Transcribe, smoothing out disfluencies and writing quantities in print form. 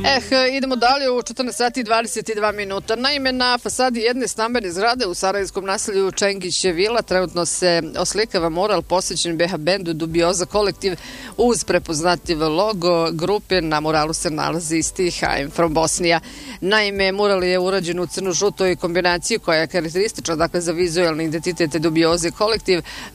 Idemo dalje u 14 sati i 22 minuta. Naime, na fasadi jedne stambene zgrade u sarajevskom naselju Čengić Vila trenutno se oslikava mural posvećen BH bendu Dubioza kolektiv uz prepoznatljiv logo grupe. Na muralu se nalazi stih I'm from Bosnia. Naime, mural je urađen u crno-žutoj kombinaciji koja je karakteristična za vizualni identitet Dubioze kolektiv.